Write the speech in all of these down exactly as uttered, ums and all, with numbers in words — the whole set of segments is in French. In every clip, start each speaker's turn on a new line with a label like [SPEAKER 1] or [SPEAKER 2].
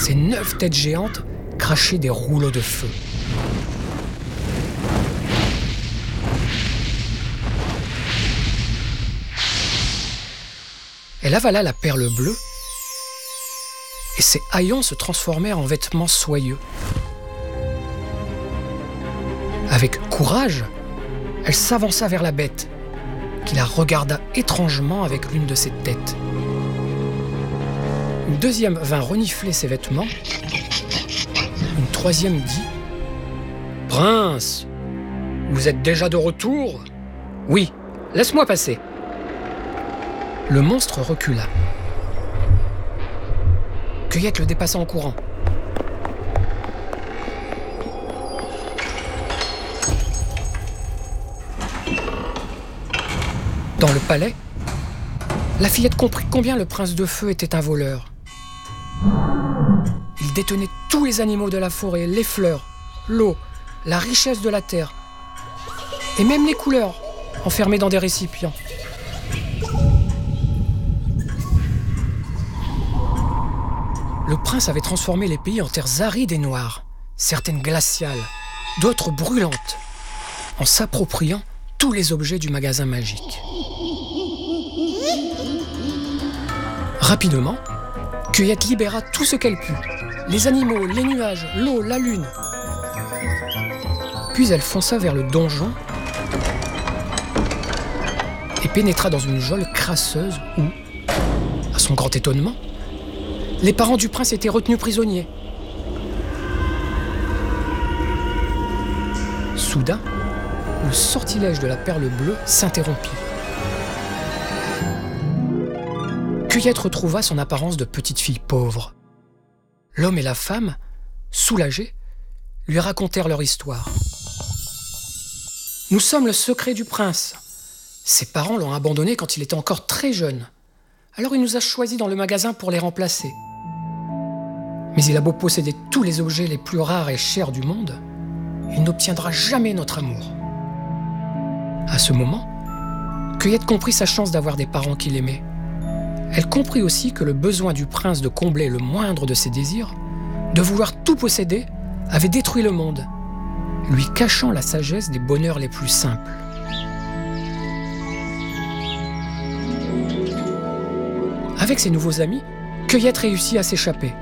[SPEAKER 1] Ces neuf têtes géantes crachaient des rouleaux de feu. Elle avala la perle bleue et ses haillons se transformèrent en vêtements soyeux. Avec courage, elle s'avança vers la bête, qui la regarda étrangement avec l'une de ses têtes. Une deuxième vint renifler ses vêtements. Une troisième dit « Prince, vous êtes déjà de retour ? Oui, laisse-moi passer. » Le monstre recula. Cueillette le dépassa en courant. Dans le palais, la fillette comprit combien le prince de feu était un voleur. Il détenait tous les animaux de la forêt, les fleurs, l'eau, la richesse de la terre, et même les couleurs enfermées dans des récipients. Le prince avait transformé les pays en terres arides et noires, certaines glaciales, d'autres brûlantes, en s'appropriant tous les objets du magasin magique. Rapidement, Cueillette libéra tout ce qu'elle put, les animaux, les nuages, l'eau, la lune. Puis elle fonça vers le donjon et pénétra dans une geôle crasseuse où, à son grand étonnement, les parents du prince étaient retenus prisonniers. Soudain, le sortilège de la perle bleue s'interrompit. Cueillette retrouva son apparence de petite fille pauvre. L'homme et la femme, soulagés, lui racontèrent leur histoire. « Nous sommes le secret du prince. Ses parents l'ont abandonné quand il était encore très jeune. Alors il nous a choisis dans le magasin pour les remplacer. Mais il a beau posséder tous les objets les plus rares et chers du monde, il n'obtiendra jamais notre amour. » À ce moment, Cueillette comprit sa chance d'avoir des parents qui l'aimaient. Elle comprit aussi que le besoin du prince de combler le moindre de ses désirs, de vouloir tout posséder, avait détruit le monde, lui cachant la sagesse des bonheurs les plus simples. Avec ses nouveaux amis, Cueillette réussit à s'échapper.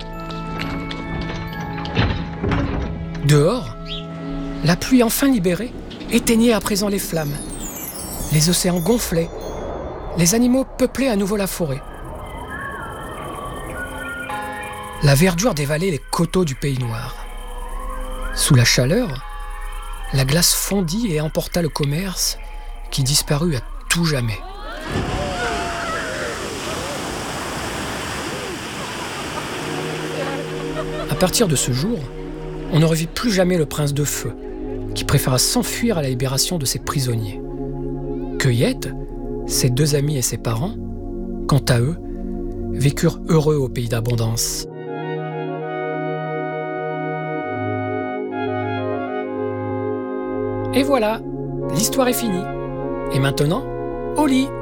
[SPEAKER 1] Dehors, la pluie enfin libérée éteignait à présent les flammes. Les océans gonflaient, les animaux peuplaient à nouveau la forêt. La verdure dévalait les coteaux du pays noir. Sous la chaleur, la glace fondit et emporta le commerce qui disparut à tout jamais. À partir de ce jour, on ne revit plus jamais le prince de feu, qui préféra s'enfuir à la libération de ses prisonniers. Cueillette, ses deux amis et ses parents, quant à eux, vécurent heureux au pays d'abondance. Et voilà, l'histoire est finie. Et maintenant, au lit.